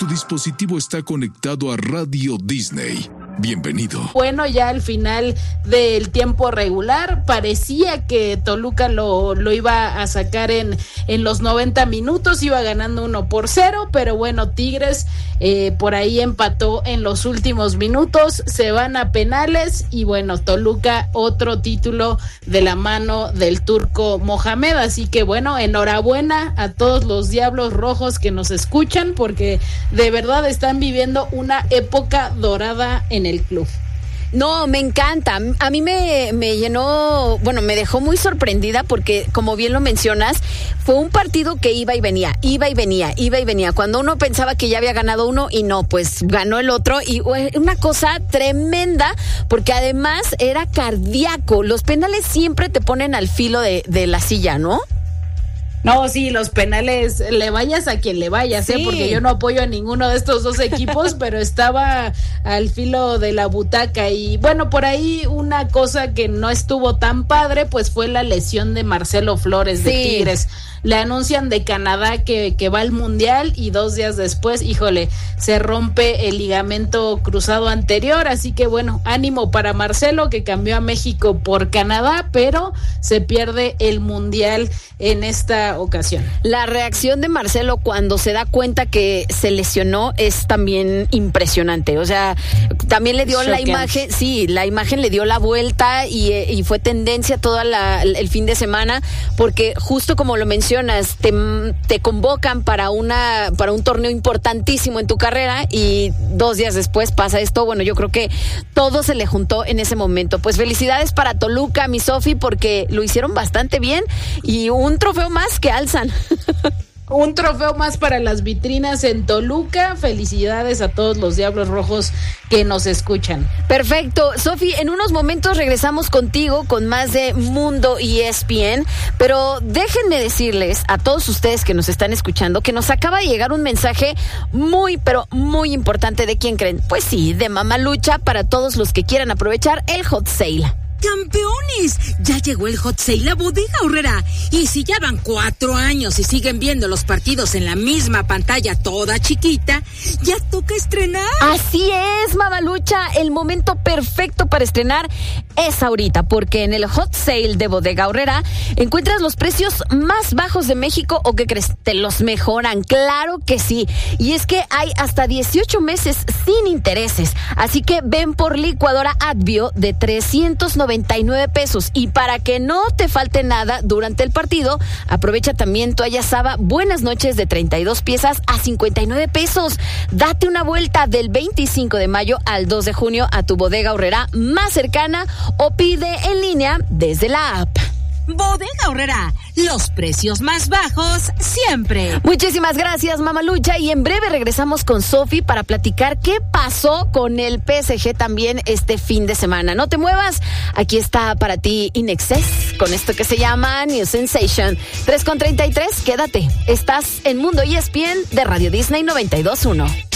Tu dispositivo está conectado a Radio Disney. Bienvenido. Bueno, ya al final del tiempo regular parecía que Toluca lo iba a sacar en los 90 minutos, iba ganando 1-0, pero bueno, Tigres por ahí empató en los últimos minutos, se van a penales y bueno, Toluca otro título de la mano del turco Mohamed, así que bueno, enhorabuena a todos los Diablos Rojos que nos escuchan, porque de verdad están viviendo una época dorada en el club. No, me encanta. A mí me llenó, bueno, me dejó muy sorprendida porque, como bien lo mencionas, fue un partido que iba y venía. Cuando uno pensaba que ya había ganado uno y no, pues ganó el otro, y una cosa tremenda porque además era cardíaco. Los penales siempre te ponen al filo de la silla, ¿no? No, sí, los penales, le vayas a quien le vayas, sí. Porque yo no apoyo a ninguno de estos dos equipos, pero estaba al filo de la butaca. Y bueno, por ahí una cosa que no estuvo tan padre, pues fue la lesión de Marcelo Flores de Tigres. Le anuncian de Canadá que va al Mundial y 2 días después, híjole, se rompe el ligamento cruzado anterior, así que bueno, ánimo para Marcelo, que cambió a México por Canadá, pero se pierde el Mundial en esta ocasión. La reacción de Marcelo cuando se da cuenta que se lesionó es también impresionante, o sea, también le dio la imagen, la imagen le dio la vuelta y fue tendencia todo el fin de semana, porque justo como lo mencionas, te convocan para un torneo importantísimo en tu carrera y 2 días después pasa esto. Bueno, yo creo que todo se le juntó en ese momento. Pues felicidades para Toluca, mi Sofi, porque lo hicieron bastante bien y un trofeo más que alzan. Un trofeo más para las vitrinas en Toluca. Felicidades a todos los Diablos Rojos que nos escuchan. Perfecto. Sofi, en unos momentos regresamos contigo con más de Mundo ESPN, pero déjenme decirles a todos ustedes que nos están escuchando que nos acaba de llegar un mensaje muy, pero muy importante. ¿De quién creen? Pues sí, de Mamalucha, para todos los que quieran aprovechar el hot sale. ¡Campeones! Ya llegó el Hot Sale a Bodega Aurrera. Y si ya van 4 años y siguen viendo los partidos en la misma pantalla toda chiquita, ya toca estrenar. Así es, Mamalucha. El momento perfecto para estrenar es ahorita, porque en el Hot Sale de Bodega Aurrera encuentras los precios más bajos de México. ¿O qué crees? ¿Te los mejoran? Claro que sí. Y es que hay hasta 18 meses sin intereses. Así que ven por licuadora Advio de 399 pesos. Y para que no te falte nada durante el partido, aprovecha también toalla Saba Buenas Noches de 32 piezas a 59 pesos. Date una vuelta del 25 de mayo al 2 de junio a tu Bodega Aurrera más cercana o pide en línea desde la app. Bodega Aurrera, los precios más bajos siempre. Muchísimas gracias, Mamalucha, y en breve regresamos con Sofi para platicar qué pasó con el PSG también este fin de semana. No te muevas, aquí está para ti In Excess con esto que se llama New Sensation. 3:33, quédate. Estás en Mundo ESPN de Radio Disney 92.1.